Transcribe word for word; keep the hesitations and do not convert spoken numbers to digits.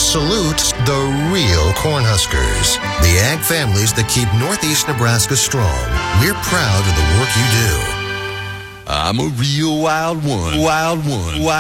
salute the real Cornhuskers, the ag families that keep Northeast Nebraska strong. We're proud of the work you do. I'm a real wild one. Wild one. Wild